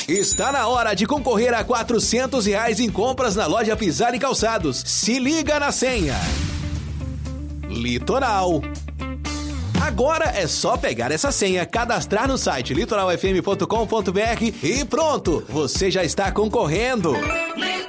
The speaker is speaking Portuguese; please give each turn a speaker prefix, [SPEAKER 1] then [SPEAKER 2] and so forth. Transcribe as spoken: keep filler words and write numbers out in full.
[SPEAKER 1] Está na hora de concorrer a quatrocentos reais em compras na loja Pisar e Calçados. Se liga na senha. Litoral. Agora é só pegar essa senha, cadastrar no site litoral f m ponto com ponto b r e pronto, você já está concorrendo.